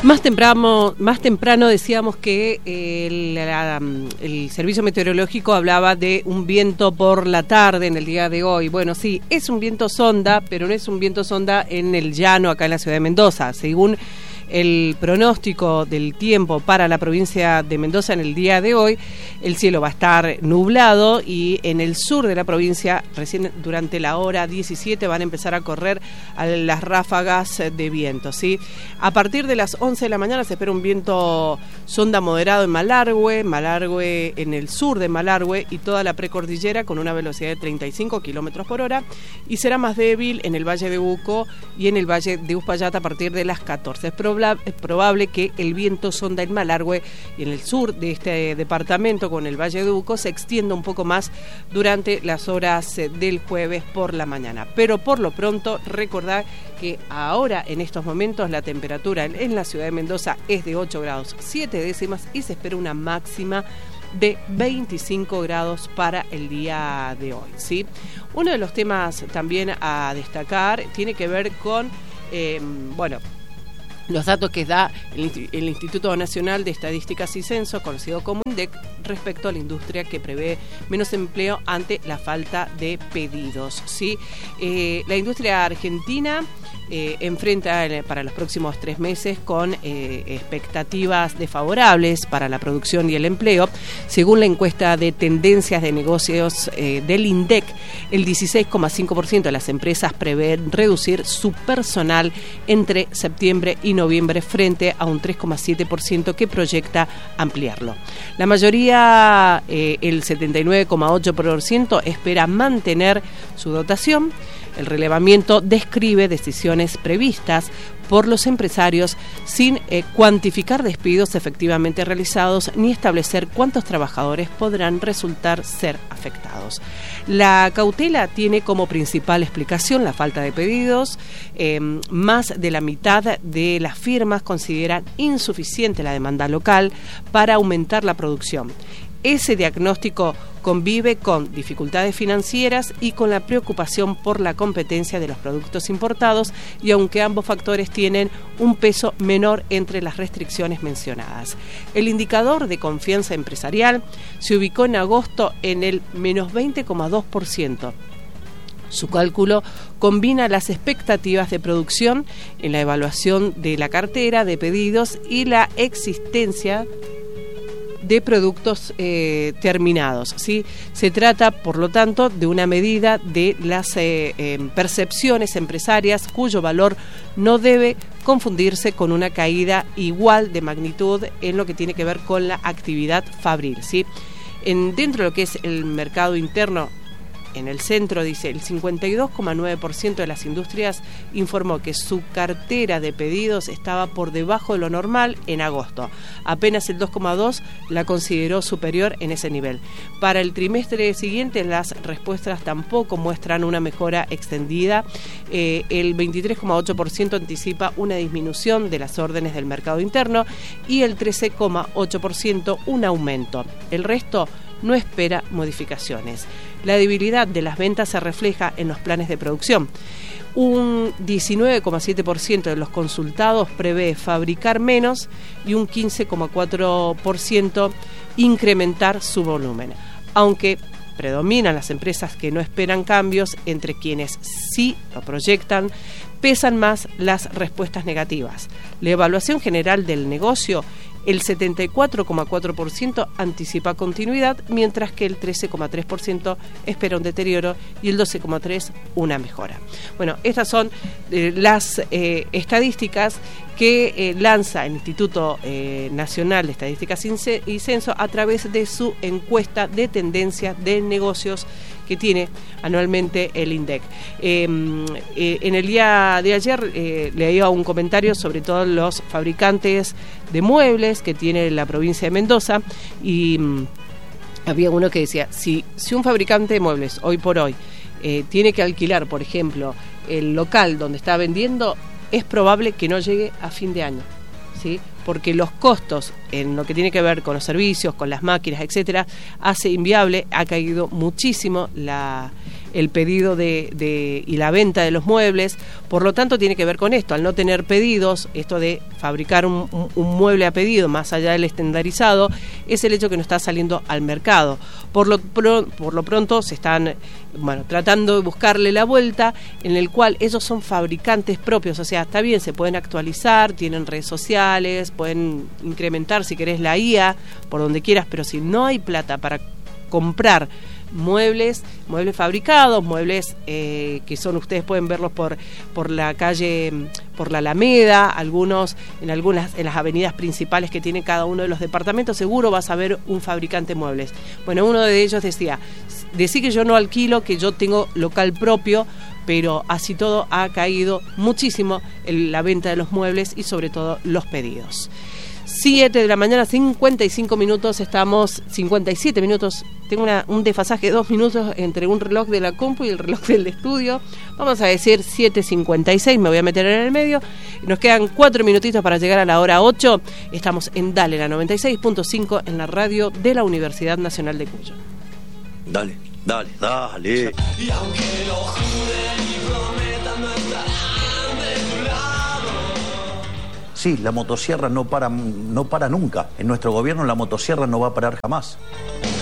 Más temprano decíamos que el Servicio Meteorológico hablaba de un viento por la tarde en el día de hoy. Bueno, sí, es un viento sonda, pero no es un viento sonda en el llano acá en la ciudad de Mendoza. Según el pronóstico del tiempo para la provincia de Mendoza en el día de hoy, el cielo va a estar nublado y en el sur de la provincia, recién durante la hora 17, van a empezar a correr las ráfagas de viento, ¿sí? A partir de las 11 de la mañana se espera un viento sonda moderado en Malargüe en el sur de Malargüe y toda la precordillera con una velocidad de 35 kilómetros por hora, y será más débil en el Valle de Uco y en el Valle de Uspallata a partir de las 14. Es probable que el viento sonda en Malargüe y en el sur de este departamento con el Valle de Uco se extienda un poco más durante las horas del jueves por la mañana. Pero por lo pronto, recordad que ahora, en estos momentos, la temperatura en la ciudad de Mendoza es de 8 grados 7 décimas y se espera una máxima de 25 grados para el día de hoy, ¿sí? Uno de los temas también a destacar tiene que ver con, los datos que da el Instituto Nacional de Estadísticas y Censo, conocido como INDEC, respecto a la industria que prevé menos empleo ante la falta de pedidos, ¿sí? La industria argentina enfrenta para los próximos 3 meses con expectativas desfavorables para la producción y el empleo. Según la encuesta de tendencias de negocios del INDEC, el 16,5% de las empresas prevén reducir su personal entre septiembre y noviembre frente a un 3,7% que proyecta ampliarlo. La mayoría, el 79,8%, espera mantener su dotación. El relevamiento describe decisiones previstas por los empresarios sin cuantificar despidos efectivamente realizados ni establecer cuántos trabajadores podrán resultar ser afectados. La cautela tiene como principal explicación la falta de pedidos. Más de la mitad de las firmas consideran insuficiente la demanda local para aumentar la producción. Ese diagnóstico convive con dificultades financieras y con la preocupación por la competencia de los productos importados, y aunque ambos factores tienen un peso menor entre las restricciones mencionadas. El indicador de confianza empresarial se ubicó en agosto en el menos 20,2%. Su cálculo combina las expectativas de producción en la evaluación de la cartera de pedidos y la existencia de productos terminados, ¿sí? Se trata, por lo tanto, de una medida de las percepciones empresarias cuyo valor no debe confundirse con una caída igual de magnitud en lo que tiene que ver con la actividad fabril, ¿sí? Dentro de lo que es el mercado interno, en el centro, dice, el 52,9% de las industrias informó que su cartera de pedidos estaba por debajo de lo normal en agosto. Apenas el 2,2% la consideró superior en ese nivel. Para el trimestre siguiente, las respuestas tampoco muestran una mejora extendida. El 23,8% anticipa una disminución de las órdenes del mercado interno y el 13,8% un aumento. El resto no espera modificaciones. La debilidad de las ventas se refleja en los planes de producción. Un 19,7% de los consultados prevé fabricar menos y un 15,4% incrementar su volumen. Aunque predominan las empresas que no esperan cambios, entre quienes sí lo proyectan, pesan más las respuestas negativas. La evaluación general del negocio, el 74,4% anticipa continuidad, mientras que el 13,3% espera un deterioro y el 12,3% una mejora. Bueno, estas son las estadísticas que lanza el Instituto Nacional de Estadísticas y Censo a través de su encuesta de tendencias de negocios que tiene anualmente el INDEC. En el día de ayer leía un comentario sobre todos los fabricantes de muebles que tiene la provincia de Mendoza y había uno que decía, si un fabricante de muebles hoy por hoy tiene que alquilar, por ejemplo, el local donde está vendiendo, es probable que no llegue a fin de año, ¿sí? Porque los costos en lo que tiene que ver con los servicios, con las máquinas, etcétera, hace inviable, ha caído muchísimo el pedido y la venta de los muebles. Por lo tanto, tiene que ver con esto, al no tener pedidos, esto de fabricar un mueble a pedido, más allá del estandarizado, es el hecho que no está saliendo al mercado. Por lo pronto se están tratando de buscarle la vuelta, en el cual ellos son fabricantes propios, o sea, está bien, se pueden actualizar, tienen redes sociales, pueden incrementar si querés la IA, por donde quieras, pero si no hay plata para comprar muebles fabricados, muebles que son, ustedes pueden verlos por la calle, por la Alameda, en las avenidas principales que tiene cada uno de los departamentos, seguro vas a ver un fabricante de muebles. Bueno, uno de ellos decía, decí que yo no alquilo, que yo tengo local propio, pero así todo ha caído muchísimo la venta de los muebles y sobre todo los pedidos. 7 de la mañana, 55 minutos, estamos 57 minutos, tengo un desfasaje de 2 minutos entre un reloj de la compu y el reloj del estudio, vamos a decir 7:56, me voy a meter en el medio, nos quedan 4 minutitos para llegar a la hora 8, estamos en Dale, la 96.5 en la radio de la Universidad Nacional de Cuyo. Dale. Y aunque lo juren y prometan no estarán de tu lado. Sí, la motosierra no para nunca. En nuestro gobierno la motosierra no va a parar jamás.